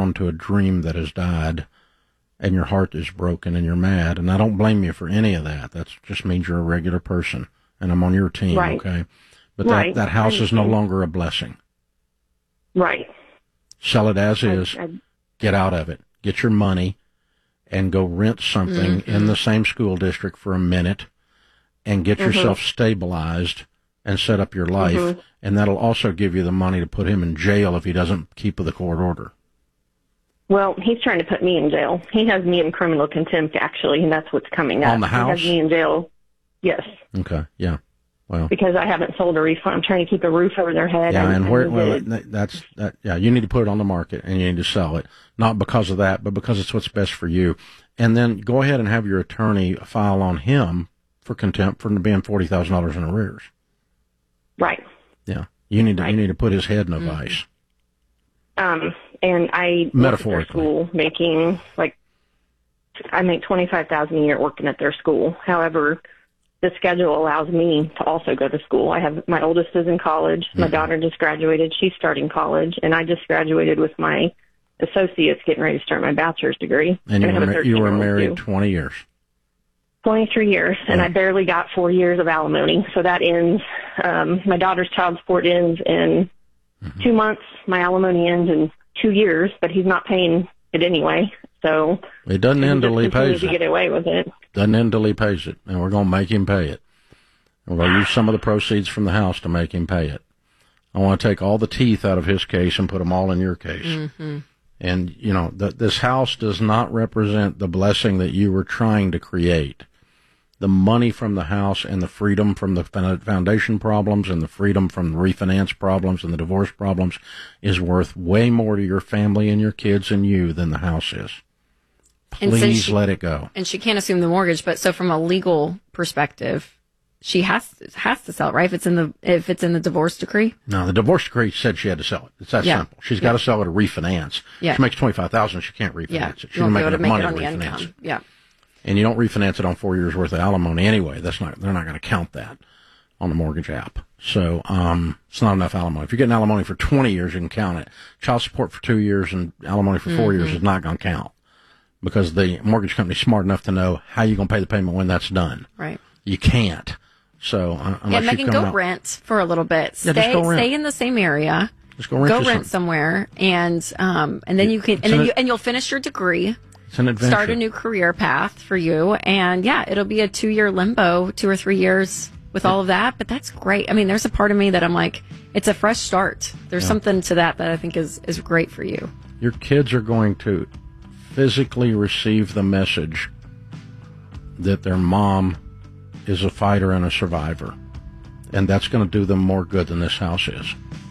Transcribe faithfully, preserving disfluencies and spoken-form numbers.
onto a dream that has died, and your heart is broken and you're mad. And I don't blame you for any of that. That just means you're a regular person, and I'm on your team, right. okay? But right. that, that house is no longer a blessing. Right. Sell it as is. I, I, get out of it. Get your money and go rent something mm-hmm. in the same school district for a minute and get mm-hmm. yourself stabilized and set up your life. Mm-hmm. And that'll also give you the money to put him in jail if he doesn't keep the court order. Well, he's trying to put me in jail. He has me in criminal contempt, actually, and that's what's coming up. On the house? He has me in jail. Yes. Okay, yeah. Well, because I haven't sold a refund. I'm trying to keep a roof over their head. Yeah, and, and where, and well, that's, that, yeah, you need to put it on the market and you need to sell it. Not because of that, but because it's what's best for you. And then go ahead and have your attorney file on him for contempt for being forty thousand dollars in arrears. Right. Yeah. You need to, right. you need to put his head in a mm-hmm. vice. Um, and I Metaphorically. work at their school making, like, I make twenty-five thousand dollars a year working at their school. However, the schedule allows me to also go to school. I have, my oldest is in college. My mm-hmm. daughter just graduated. She's starting college. And I just graduated with my associates, getting ready to start my bachelor's degree. And you, were, you were married twenty years. twenty-three years. And I barely got four years of alimony. So that ends, um, my daughter's child support ends in mm-hmm. two months. My alimony ends in two years, but he's not paying it anyway. So it doesn't end till he pays to it. Get away with it. Doesn't end till he pays it, and we're going to make him pay it. We're going to use some of the proceeds from the house to make him pay it. I want to take all the teeth out of his case and put them all in your case. Mm-hmm. And, you know, th- this house does not represent the blessing that you were trying to create. The money from the house and the freedom from the foundation problems and the freedom from the refinance problems and the divorce problems is worth way more to your family and your kids and you than the house is. Please she, let it go. And she can't assume the mortgage, but so from a legal perspective, she has has to sell it, right? If it's in the if it's in the divorce decree. No, the divorce decree said she had to sell it. It's that yeah. simple. She's yeah. got to sell it to refinance. Yeah. She makes twenty five thousand. She can't refinance yeah. it. She doesn't make enough make money it on to the refinance income. it. Yeah. And you don't refinance it on four years worth of alimony anyway. That's not. They're not going to count that on the mortgage app. So um, it's not enough alimony. If you're getting alimony for twenty years, you can count it. Child support for two years and alimony for four mm-hmm. years is not going to count. Because the mortgage company's smart enough to know how you're going to pay the payment when that's done. Right. You can't. So, uh, unless yeah, Megan, go out, rent for a little bit. Stay, yeah, just go rent. Stay in the same area. Just go rent. Go rent something. somewhere, and um, and then yeah, you can, and then you, and you'll finish your degree. It's an adventure. Start a new career path for you, and yeah, it'll be a two-year limbo, two or three years with yeah. all of that. But that's great. I mean, there's a part of me that I'm like, it's a fresh start. There's yeah. something to that that I think is is great for you. Your kids are going to physically receive the message that their mom is a fighter and a survivor. And that's going to do them more good than this house is.